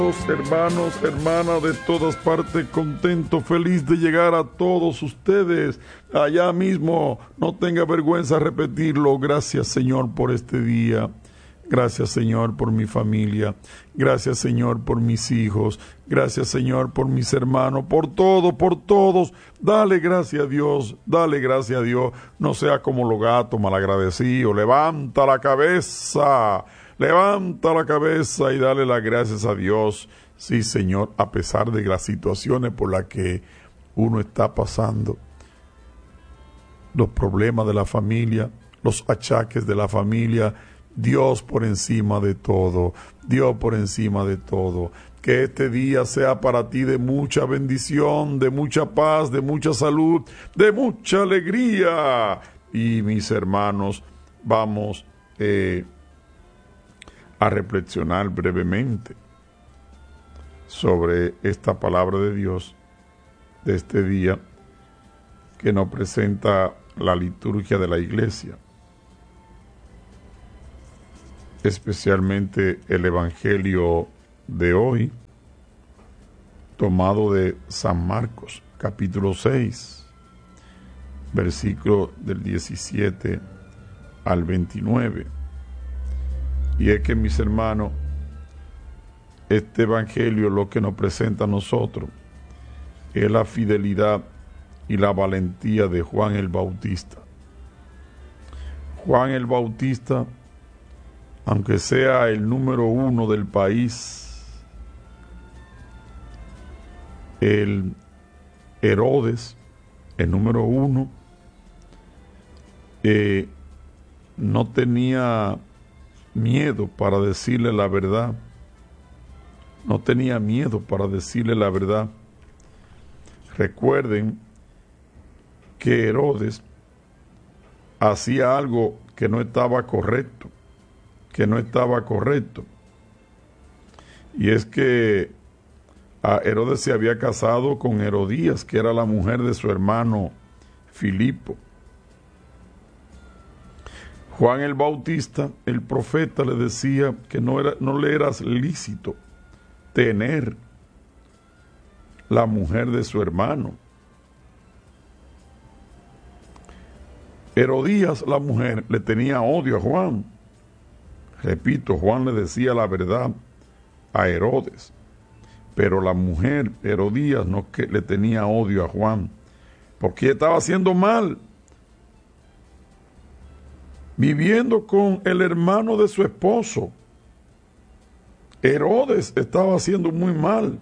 Hermanos, hermanas de todas partes, contento, feliz de llegar a todos ustedes allá mismo. No tenga vergüenza repetirlo. Gracias, Señor, por este día. Gracias, Señor, por mi familia. Gracias, Señor, por mis hijos. Gracias, Señor, por mis hermanos. Por todo, por todos. Dale gracias a Dios. Dale gracias a Dios. No sea como los gatos malagradecidos. Levanta la cabeza. Levanta la cabeza y dale las gracias a Dios. Sí, Señor, a pesar de las situaciones por las que uno está pasando, los problemas de la familia, los achaques de la familia, Dios por encima de todo, Dios por encima de todo. Que este día sea para ti de mucha bendición, de mucha paz, de mucha salud, de mucha alegría. Y mis hermanos, vamos a reflexionar brevemente sobre esta palabra de Dios de este día que nos presenta la liturgia de la iglesia, especialmente el evangelio de hoy, tomado de San Marcos, capítulo 6, versículo del 17 al 29. Y es que, mis hermanos, este evangelio lo que nos presenta a nosotros es la fidelidad y la valentía de Juan el Bautista. Juan el Bautista, aunque sea el número 1 del país, el Herodes, el número 1, no tenía miedo para decirle la verdad. No tenía miedo para decirle la verdad. Recuerden que Herodes hacía algo que no estaba correcto, y es que Herodes se había casado con Herodías, que era la mujer de su hermano Filipo. Juan el Bautista, el profeta, le decía que no le era lícito tener la mujer de su hermano. Herodías, la mujer, le tenía odio a Juan. Repito, Juan le decía la verdad a Herodes, pero la mujer, Herodías, no que le tenía odio a Juan, porque estaba haciendo mal, viviendo con el hermano de su esposo. Herodes estaba haciendo muy mal.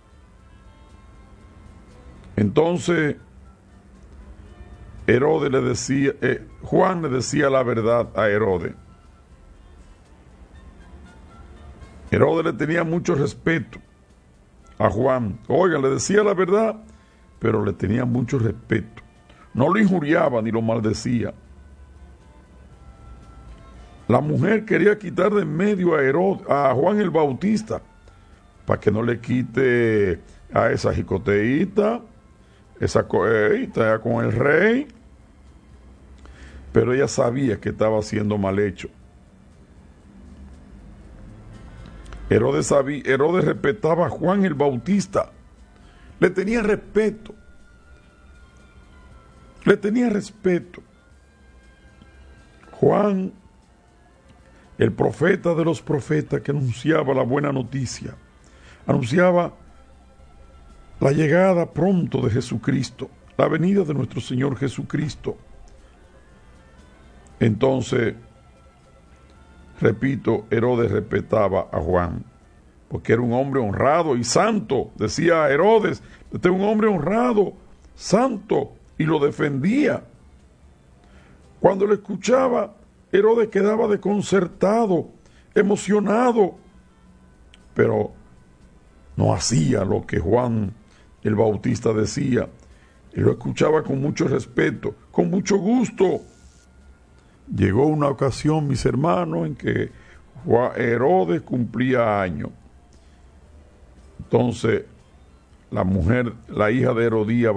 Entonces, Herodes le decía, Juan le decía la verdad a Herodes. Herodes le tenía mucho respeto a Juan. Oiga, le decía la verdad, pero le tenía mucho respeto. No lo injuriaba ni lo maldecía. La mujer quería quitar de en medio a Juan el Bautista para que no le quite a esa jicoteíta, esa coeíta con el rey, pero ella sabía que estaba haciendo mal hecho. Herodes respetaba a Juan el Bautista, le tenía respeto, Juan, el profeta de los profetas, que anunciaba la buena noticia, anunciaba la llegada pronto de Jesucristo, la venida de nuestro Señor Jesucristo. Entonces, repito, Herodes respetaba a Juan, porque era un hombre honrado y santo. Decía Herodes, este es un hombre honrado, santo, y lo defendía. Cuando lo escuchaba, Herodes quedaba desconcertado, emocionado, pero no hacía lo que Juan el Bautista decía. Él lo escuchaba con mucho respeto, con mucho gusto. Llegó una ocasión, mis hermanos, en que Herodes cumplía años. Entonces, la mujer, la hija de Herodías,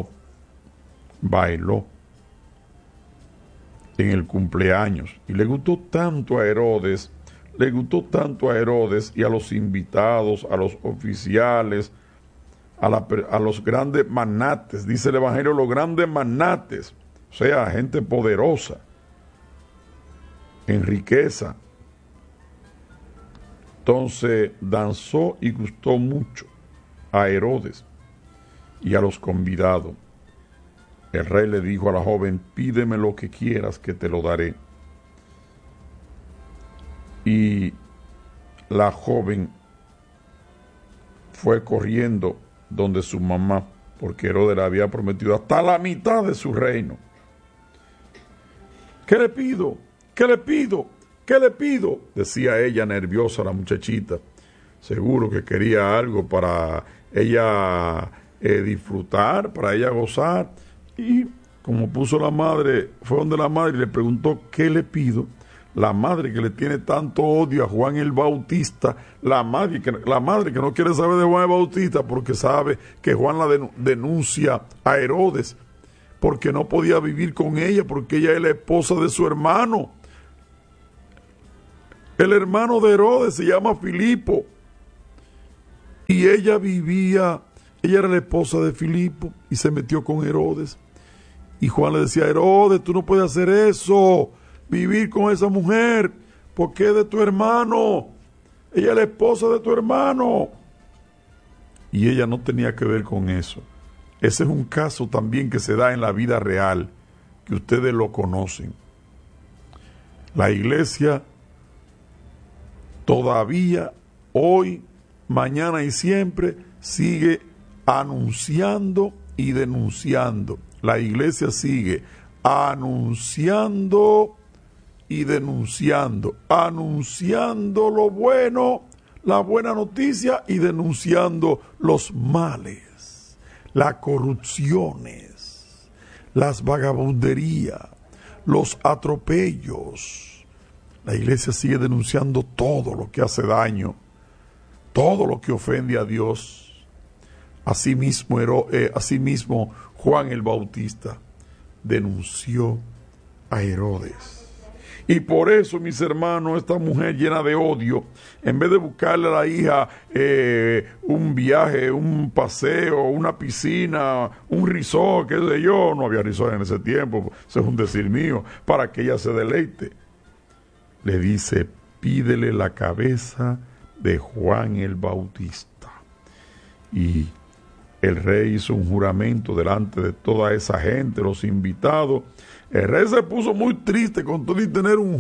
bailó en el cumpleaños, y le gustó tanto a Herodes le gustó tanto a Herodes y a los invitados, a los oficiales, a los grandes magnates, dice el Evangelio, los grandes magnates, o sea, gente poderosa, en riqueza. Entonces danzó y gustó mucho a Herodes y a los convidados. El rey le dijo a la joven: pídeme lo que quieras que te lo daré. Y la joven fue corriendo donde su mamá, porque Herodes le había prometido hasta la mitad de su reino. ¿Qué le pido? ¿Qué le pido? ¿Qué le pido?, decía ella nerviosa, la muchachita. Seguro que quería algo para ella disfrutar, para ella gozar. Y como puso la madre, fue donde la madre y le preguntó: ¿qué le pido? La madre que le tiene tanto odio a Juan el Bautista, la madre que no quiere saber de Juan el Bautista porque sabe que Juan la denuncia a Herodes, porque no podía vivir con ella, porque ella es la esposa de su hermano. El hermano de Herodes se llama Filipo, y ella era la esposa de Filipo, y se metió con Herodes. Y Juan le decía: Herodes, tú no puedes hacer eso, vivir con esa mujer, porque es de tu hermano, ella es la esposa de tu hermano. Y ella no tenía que ver con eso. Ese es un caso también que se da en la vida real, que ustedes lo conocen. La iglesia todavía, hoy, mañana y siempre, sigue anunciando y denunciando. La iglesia sigue anunciando y denunciando, anunciando lo bueno, la buena noticia, y denunciando los males, las corrupciones, las vagabunderías, los atropellos. La iglesia sigue denunciando todo lo que hace daño, todo lo que ofende a Dios. Asimismo, Juan el Bautista denunció a Herodes. Y por eso, mis hermanos, esta mujer llena de odio, en vez de buscarle a la hija un viaje, un paseo, una piscina, un resort, qué sé yo, no había resort en ese tiempo, eso es un decir mío, para que ella se deleite, le dice: pídele la cabeza de Juan el Bautista. Y el rey hizo un juramento delante de toda esa gente, los invitados. El rey se puso muy triste con todo y tener un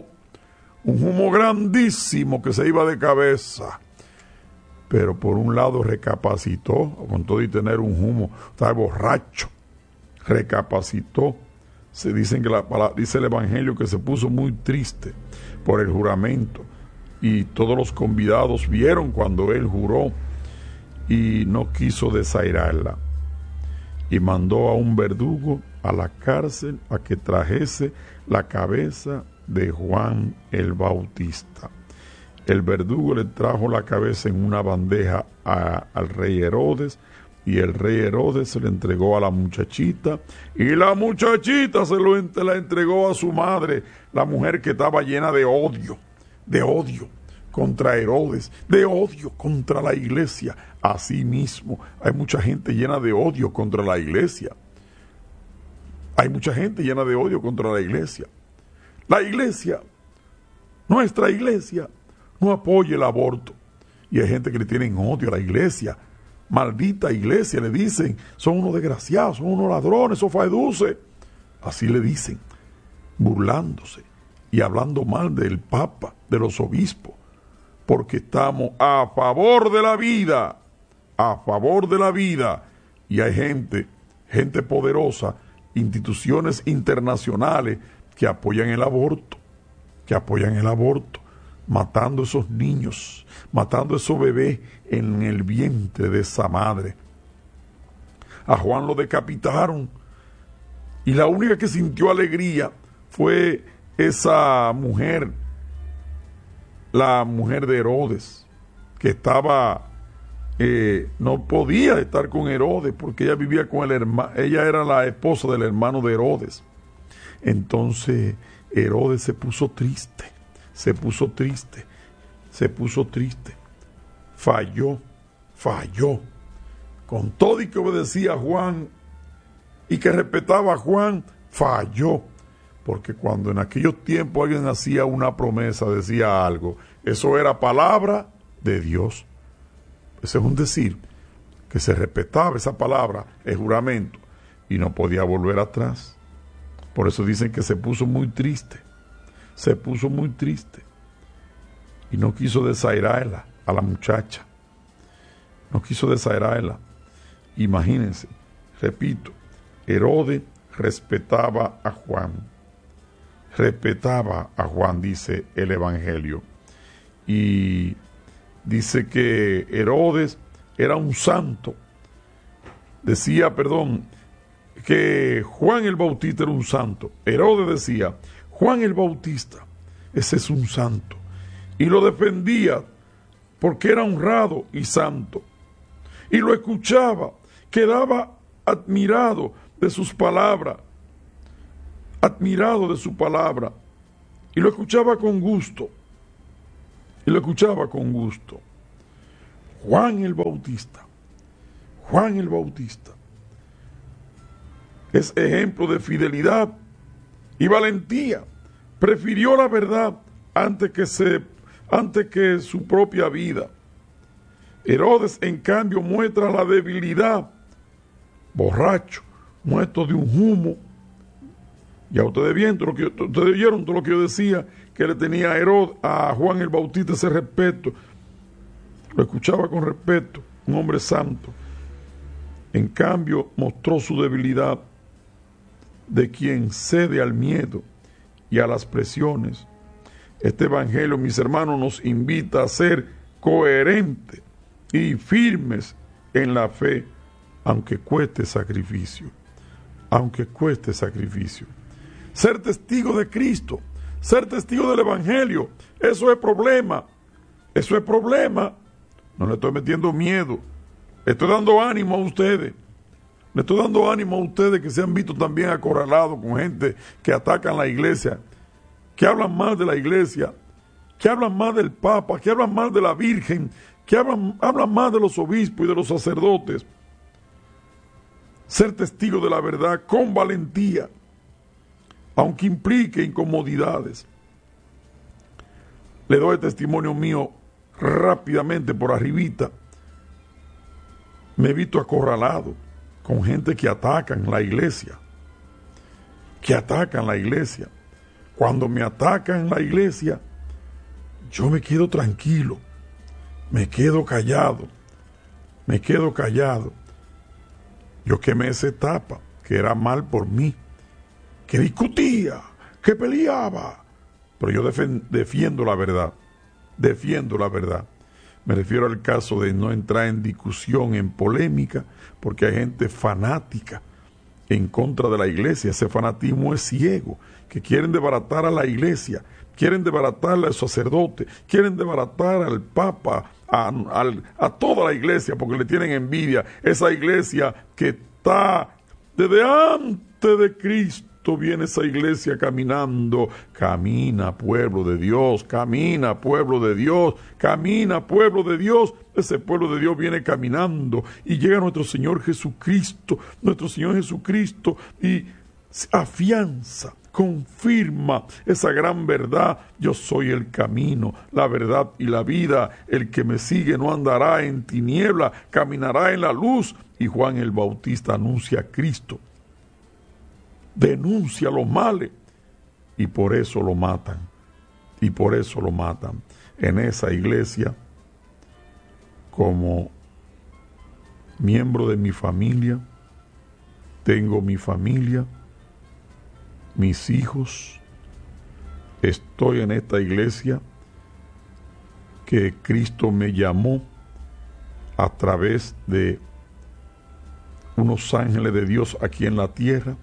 humo grandísimo que se iba de cabeza. Pero por un lado recapacitó, con todo y tener un humo, estaba borracho, recapacitó. Dice el Evangelio que se puso muy triste por el juramento. Y todos los convidados vieron cuando él juró, y no quiso desairarla, y mandó a un verdugo a la cárcel a que trajese la cabeza de Juan el Bautista. El verdugo le trajo la cabeza en una bandeja al rey Herodes, y el rey Herodes se le entregó a la muchachita, y la muchachita la entregó a su madre, la mujer que estaba llena de odio contra Herodes, de odio contra la iglesia. Asimismo, hay mucha gente llena de odio contra la iglesia. Hay mucha gente llena de odio contra la iglesia. La iglesia, nuestra iglesia, no apoya el aborto. Y hay gente que le tienen odio a la iglesia. Maldita iglesia, le dicen, son unos desgraciados, son unos ladrones, son faeduces. Así le dicen, burlándose y hablando mal del Papa, de los obispos, porque estamos a favor de la vida, y hay gente poderosa, instituciones internacionales que apoyan el aborto, matando a esos niños, matando a esos bebés en el vientre de esa madre. A Juan lo decapitaron, y la única que sintió alegría fue esa mujer, la mujer de Herodes, que estaba, no podía estar con Herodes porque ella vivía con el hermano, ella era la esposa del hermano de Herodes. Entonces Herodes se puso triste, se puso triste, falló, con todo y que obedecía a Juan y que respetaba a Juan, falló, porque cuando en aquellos tiempos alguien hacía una promesa, decía algo, eso era palabra de Dios. Ese es un decir, que se respetaba esa palabra, el juramento, y no podía volver atrás. Por eso dicen que se puso muy triste, y no quiso desairarla a la muchacha, Imagínense, repito, Herodes respetaba a Juan, dice el Evangelio, y dice que Herodes era un santo, que Juan el Bautista era un santo. Herodes decía, Juan el Bautista, ese es un santo, y lo defendía porque era honrado y santo, y lo escuchaba, quedaba admirado de sus palabras, y lo escuchaba con gusto, Juan el Bautista es ejemplo de fidelidad y valentía. Prefirió la verdad antes que su propia vida. Herodes, en cambio, muestra la debilidad, borracho, muerto de un humo. Ya ustedes vieron todo lo que yo decía, que le tenía a Juan el Bautista ese respeto. Lo escuchaba con respeto, un hombre santo. En cambio, mostró su debilidad de quien cede al miedo y a las presiones. Este evangelio, mis hermanos, nos invita a ser coherentes y firmes en la fe, aunque cueste sacrificio. Ser testigo de Cristo, ser testigo del evangelio, eso es problema. No le estoy metiendo miedo, le estoy dando ánimo a ustedes. Que se han visto también acorralados con gente que atacan la iglesia, que hablan mal de la iglesia, que hablan mal del Papa, que hablan mal de la Virgen, que hablan mal de los obispos y de los sacerdotes. Ser testigo de la verdad con valentía, aunque implique incomodidades. Le doy testimonio mío rápidamente por arribita. Me he visto acorralado con gente que atacan la iglesia. Cuando me atacan la iglesia, yo me quedo tranquilo, me quedo callado. Yo quemé esa etapa, que era mal por mí, que discutía, que peleaba, pero yo defiendo la verdad. Me refiero al caso de no entrar en discusión, en polémica, porque hay gente fanática en contra de la iglesia. Ese fanatismo es ciego, que quieren desbaratar a la iglesia, quieren desbaratar al sacerdote, quieren desbaratar al Papa, a toda la iglesia, porque le tienen envidia. Esa iglesia que está desde antes de Cristo, viene esa iglesia caminando. Camina, pueblo de Dios. Ese pueblo de Dios viene caminando y llega nuestro Señor Jesucristo y afianza, confirma esa gran verdad. Yo soy el camino, la verdad y la vida. El que me sigue no andará en tiniebla, caminará en la luz. Y Juan el Bautista anuncia a Cristo, denuncia los males, y por eso lo matan. En esa iglesia, como miembro de mi familia, tengo mi familia, mis hijos, estoy en esta iglesia que Cristo me llamó a través de unos ángeles de Dios aquí en la tierra.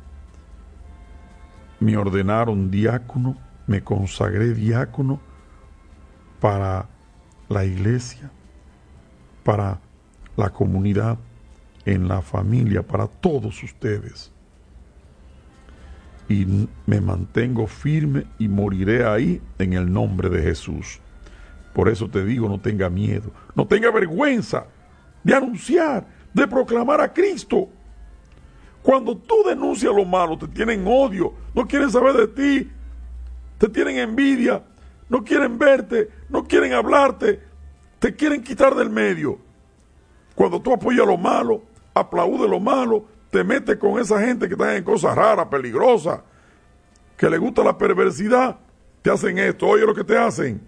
Me ordenaron diácono, me consagré diácono para la iglesia, para la comunidad, en la familia, para todos ustedes. y me mantengo firme y moriré ahí en el nombre de Jesús. Por eso te digo, no tenga miedo, no tenga vergüenza de anunciar, de proclamar a Cristo. Cuando tú denuncias lo malo, te tienen odio, no quieren saber de ti, te tienen envidia, no quieren verte, no quieren hablarte, te quieren quitar del medio. Cuando tú apoyas lo malo, aplaudes lo malo, te metes con esa gente que está en cosas raras, peligrosas, que le gusta la perversidad, te hacen esto. Oye lo que te hacen.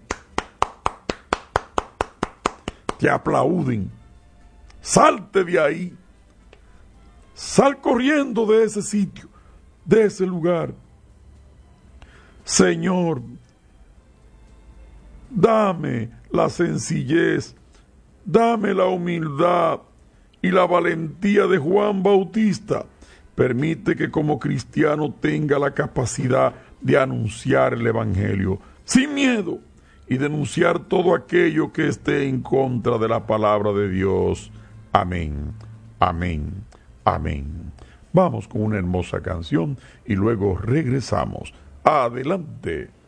Te aplauden. Salte de ahí. Sal corriendo de ese sitio, de ese lugar. Señor, dame la sencillez, dame la humildad y la valentía de Juan Bautista. Permite que como cristiano tenga la capacidad de anunciar el Evangelio sin miedo y denunciar todo aquello que esté en contra de la palabra de Dios. Amén, amén, amén. Vamos con una hermosa canción y luego regresamos. Adelante.